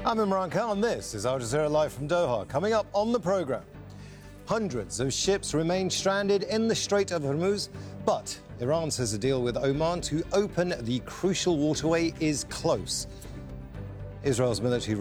I'm Imran Khan. This is Al Jazeera Live from Doha. Coming up on the programme, hundreds of ships remain stranded in the Strait of Hormuz, but Iran says a deal with Oman to open the crucial waterway is close. Israel's military